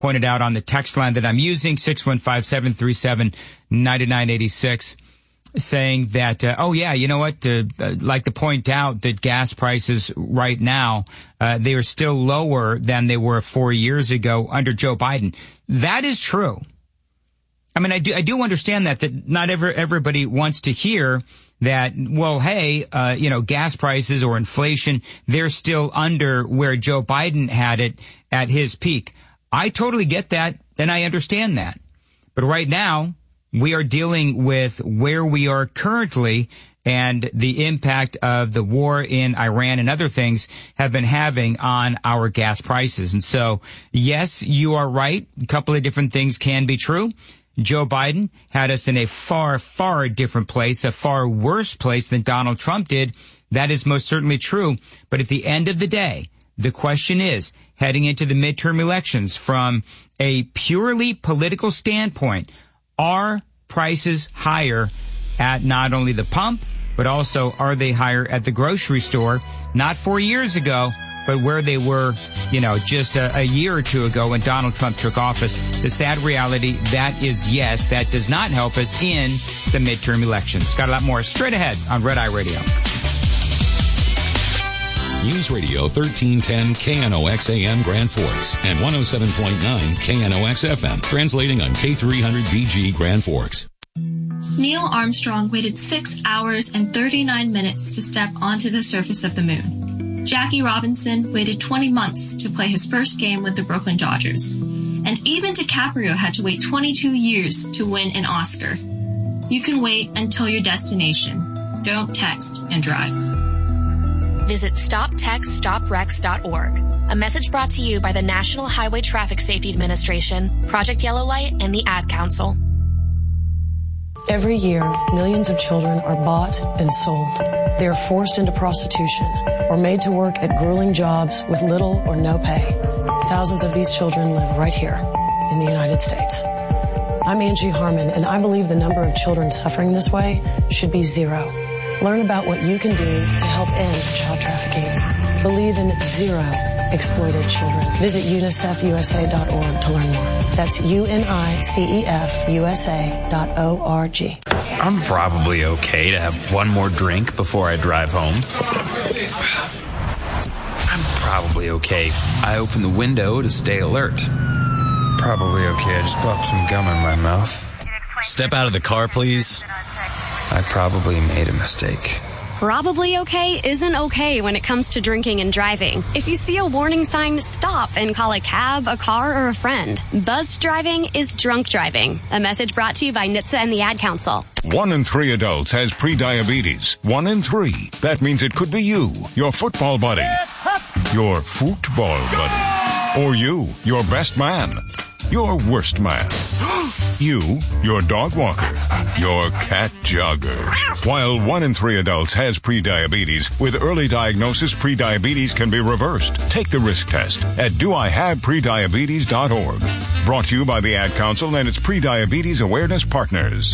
pointed out on the text line that I'm using, 615-737-9986, saying that, you know what, I'd like to point out that gas prices right now, they are still lower than they were 4 years ago under Joe Biden. That is true. I mean, I do understand that not everybody wants to hear that, well, hey, gas prices or inflation, they're still under where Joe Biden had it at his peak. I totally get that, and I understand that. But right now, we are dealing with where we are currently and the impact of the war in Iran and other things have been having on our gas prices. And so, yes, you are right. A couple of different things can be true. Joe Biden had us in a far, far different place, a far worse place than Donald Trump did. That is most certainly true. But at the end of the day, the question is, heading into the midterm elections, from a purely political standpoint, are prices higher at not only the pump, but also are they higher at the grocery store? Not 4 years ago, but where they were, just a year or two ago when Donald Trump took office. The sad reality, that is yes, that does not help us in the midterm elections. Got a lot more straight ahead on Red Eye Radio. News Radio 1310 KNOX AM Grand Forks and 107.9 KNOX FM, translating on K300BG Grand Forks. Neil Armstrong waited 6 hours and 39 minutes to step onto the surface of the moon. Jackie Robinson waited 20 months to play his first game with the Brooklyn Dodgers. And even DiCaprio had to wait 22 years to win an Oscar. You can wait until your destination. Don't text and drive. Visit StopTextStopWrecks.org. A message brought to you by the National Highway Traffic Safety Administration, Project Yellow Light, and the Ad Council. Every year, millions of children are bought and sold. They are forced into prostitution or made to work at grueling jobs with little or no pay. Thousands of these children live right here in the United States. I'm Angie Harmon, and I believe the number of children suffering this way should be zero. Learn about what you can do to help end child trafficking. Believe in zero exploited children. Visit UNICEFUSA.org to learn more. That's UNICEFUSA.org. I'm probably okay to have one more drink before I drive home. I'm probably okay. I open the window to stay alert. Probably okay. I just popped some gum in my mouth. Step out of the car, please. I probably made a mistake. Probably okay isn't okay when it comes to drinking and driving. If you see a warning sign, stop and call a cab, a car, or a friend. Buzzed driving is drunk driving. A message brought to you by NHTSA and the Ad Council. 1 in 3 adults has prediabetes. 1 in 3. That means it could be you, your football buddy, your football buddy, or you, your best man, your worst man. You, your dog walker, your cat jogger. While 1 in 3 adults has prediabetes, with early diagnosis, prediabetes can be reversed. Take the risk test at doihaveprediabetes.org. Brought to you by the Ad Council and its prediabetes awareness partners.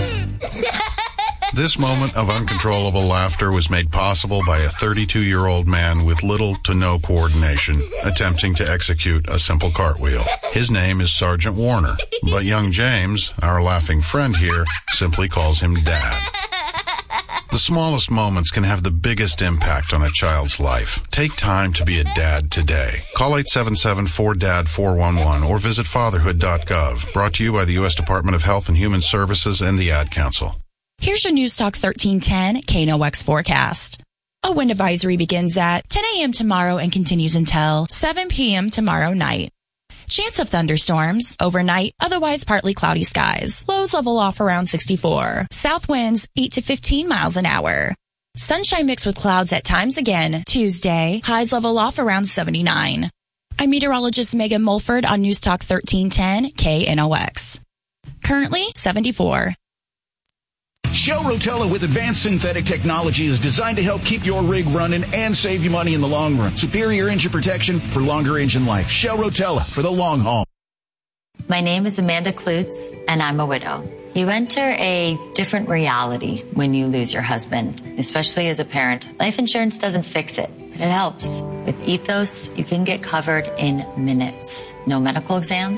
This moment of uncontrollable laughter was made possible by a 32-year-old man with little to no coordination attempting to execute a simple cartwheel. His name is Sergeant Warner, but young James, our laughing friend here, simply calls him Dad. The smallest moments can have the biggest impact on a child's life. Take time to be a dad today. Call 877-4DAD-411 or visit fatherhood.gov. Brought to you by the U.S. Department of Health and Human Services and the Ad Council. Here's your News Talk 1310 KNOX forecast. A wind advisory begins at 10 a.m. tomorrow and continues until 7 p.m. tomorrow night. Chance of thunderstorms overnight, otherwise partly cloudy skies. Lows level off around 64. South winds 8 to 15 miles an hour. Sunshine mixed with clouds at times again Tuesday. Highs level off around 79. I'm meteorologist Megan Mulford on News Talk 1310 KNOX. Currently 74. Shell Rotella with advanced synthetic technology is designed to help keep your rig running and save you money in the long run. Superior engine protection for longer engine life. Shell Rotella for the long haul. My name is Amanda Klutz, and I'm a widow. You enter a different reality when you lose your husband, especially as a parent. Life insurance doesn't fix it. and it helps. With Ethos, you can get covered in minutes. No medical exams,